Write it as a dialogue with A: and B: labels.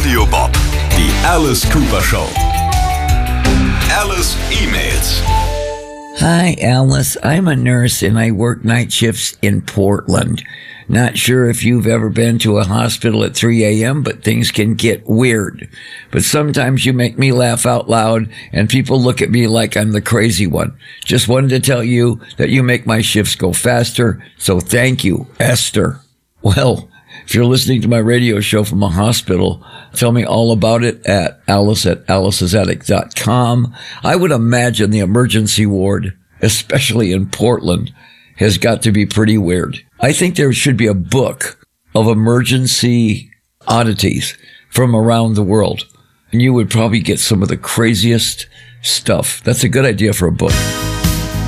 A: Radio Bob, die Alice Cooper Show. Alice emails.
B: Hi, Alice. I'm a nurse and I work night shifts in Portland. Not sure if you've ever been to a hospital at 3 a.m., but things can get weird. But sometimes you make me laugh out loud and people look at me like I'm the crazy one. Just wanted to tell you that you make my shifts go faster, so thank you, Esther. Well, if you're listening to my radio show from a hospital, tell me all about it at alice@alicesattic.com. I would imagine the emergency ward, especially in Portland, has got to be pretty weird. I think there should be a book of emergency oddities from around the world. And you would probably get some of the craziest stuff. That's a good idea for a book.